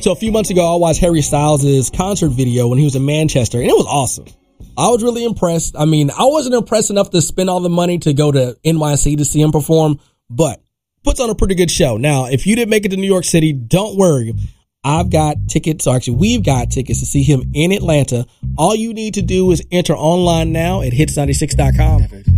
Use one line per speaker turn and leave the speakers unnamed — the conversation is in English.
So a few months ago, I watched Harry Styles' concert video when he was in Manchester, and it was awesome. I was really impressed. I mean, I wasn't impressed enough to spend all the money to go to NYC to see him perform, but puts on a pretty good show. Now, if you didn't make it to New York City, don't worry. I've got tickets, or actually we've got tickets to see him in Atlanta. All you need to do is enter online now at hits96.com.